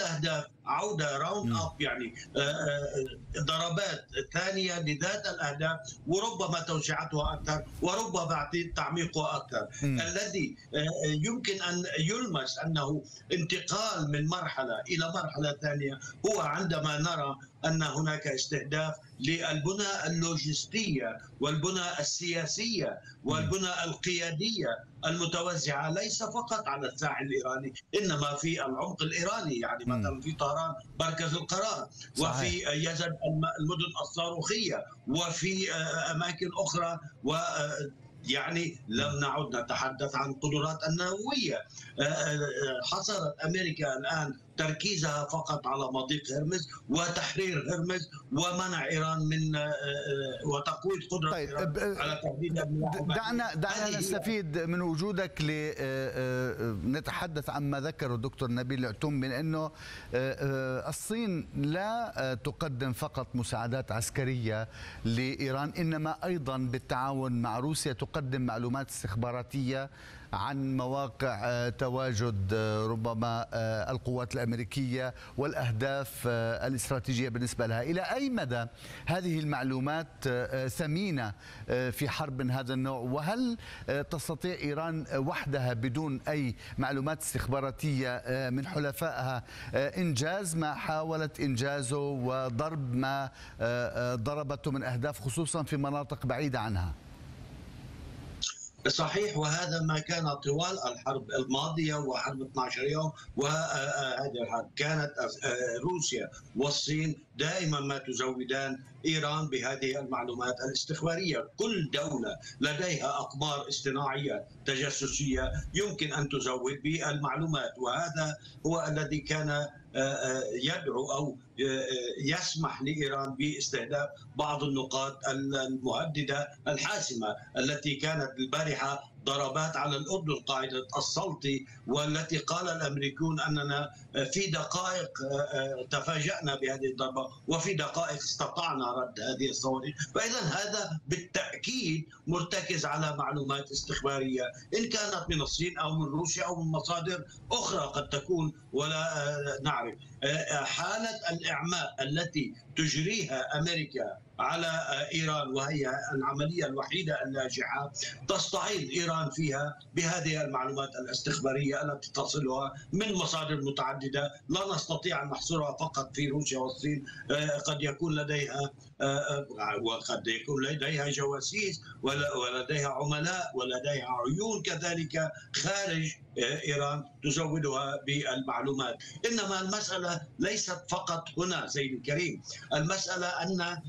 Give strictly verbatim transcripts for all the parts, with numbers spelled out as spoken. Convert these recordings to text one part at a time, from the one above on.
الأهداف عودة راوند أب، يعني ضربات ثانية لذات الأهداف، وربما توسعتها أكثر وربما تعميقها أكثر. م. الذي يمكن أن يلمس أنه انتقال من مرحلة إلى مرحلة ثانية هو عندما نرى أن هناك استهداف للبنى اللوجستية والبنى السياسية والبنى القيادية المتوزعة ليس فقط على الساحل الإيراني، إنما في العمق الإيراني، يعني مثلا في طهران مركز القرار، وفي يزن المدن الصاروخية، وفي أماكن أخرى، و يعني لم نعد نتحدث عن قدرات النووية. حصرت أمريكا الآن تركيزها فقط على مضيق هرمز وتحرير هرمز ومنع إيران من وتقويض قدرة طيب إيران على تهديد. دعنا دعنا نستفيد من وجودك لنتحدث عما ذكره الدكتور نبيل العتوم من أنه الصين لا تقدم فقط مساعدات عسكرية لإيران، إنما أيضا بالتعاون مع روسيا تقدم معلومات استخباراتية عن مواقع تواجد ربما القوات الأمريكية والأهداف الاستراتيجية بالنسبة لها. إلى أي مدى هذه المعلومات ثمينة في حرب من هذا النوع؟ وهل تستطيع إيران وحدها بدون أي معلومات استخباراتية من حلفائها إنجاز ما حاولت إنجازه وضرب ما ضربته من أهداف خصوصا في مناطق بعيدة عنها؟ صحيح، وهذا ما كان طوال الحرب الماضية وحرب اثني عشر يوم، وهذه الحرب كانت روسيا والصين دائما ما تزودان إيران بهذه المعلومات الاستخبارية. كل دولة لديها أقمار اصطناعية تجسسية يمكن أن تزود بالمعلومات، وهذا هو الذي كان يدعو أو يسمح لإيران باستهداف بعض النقاط المهددة الحاسمة التي كانت البارحة ضربات على الأردن قاعدة السلطي، والتي قال الأمريكيون أننا في دقائق تفاجأنا بهذه الضربة وفي دقائق استطعنا رد هذه الصواريخ. فإذا هذا بالتأكيد مرتكز على معلومات استخبارية إن كانت من الصين أو من روسيا أو من مصادر أخرى قد تكون ولا نعرف. حالة الإعماء التي تجريها أمريكا على إيران وهي العملية الوحيدة الناجحة تستعيض إيران فيها بهذه المعلومات الاستخبارية التي تصلها من مصادر متعددة لا نستطيع أن نحصرها فقط في روسيا والصين. قد يكون لديها وقد يكون لديها جواسيس ولديها عملاء ولديها عيون كذلك خارج إيران تزودها بالمعلومات. إنما المسألة ليست فقط هنا سيدي الكريم، المسألة أن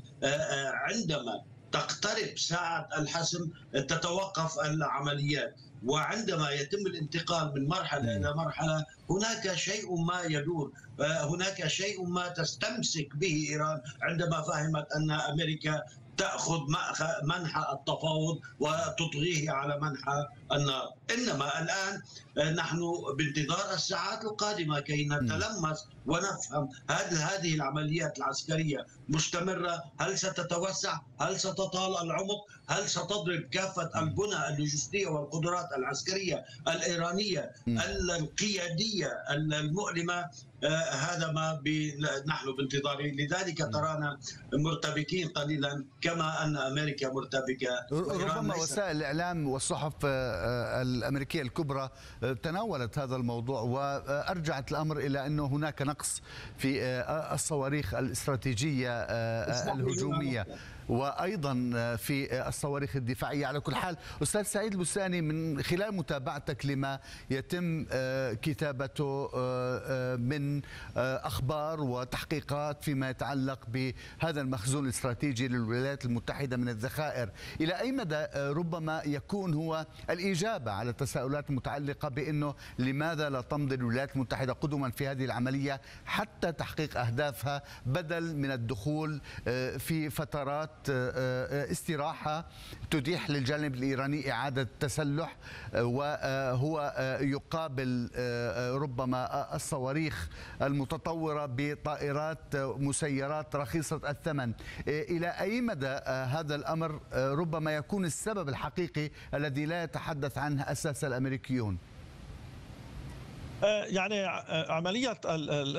عندما تقترب ساعة الحسم تتوقف العمليات، وعندما يتم الانتقال من مرحلة إلى مرحلة هناك شيء ما يدور، هناك شيء ما تستمسك به إيران عندما فهمت أن أمريكا تأخذ منحى التفاوض وتطغيه على منحى النار. إنما الآن نحن بانتظار الساعات القادمة كي نتلمس ونفهم هل هذه العمليات العسكرية مستمرة، هل ستتوسع، هل ستطال العمق، هل ستضرب كافة البنى اللوجستية والقدرات العسكرية الإيرانية القيادية المؤلمة. آه هذا ما نحن بانتظاره، لذلك ترانا مرتبكين قليلا كما أن أمريكا مرتبكة. ربما وسائل الإعلام والصحف الأمريكية الكبرى تناولت هذا الموضوع وأرجعت الأمر إلى أنه هناك نقص في الصواريخ الاستراتيجية الهجومية وأيضا في الصواريخ الدفاعية. على كل حال أستاذ سعيد البستاني، من خلال متابعتك لما يتم كتابته من أخبار وتحقيقات فيما يتعلق بهذا المخزون الاستراتيجي للولايات المتحدة من الذخائر، إلى أي مدى ربما يكون هو الإجابة على التساؤلات المتعلقة بأنه لماذا لا تمضي الولايات المتحدة قدما في هذه العملية حتى تحقيق أهدافها بدل من الدخول في فترات استراحة تتيح للجانب الإيراني إعادة تسلح، وهو يقابل ربما الصواريخ المتطورة بطائرات مسيرات رخيصة الثمن. إلى أي مدى هذا الأمر ربما يكون السبب الحقيقي الذي لا يتحدث عنه أساسا الأمريكيون؟ يعني عملية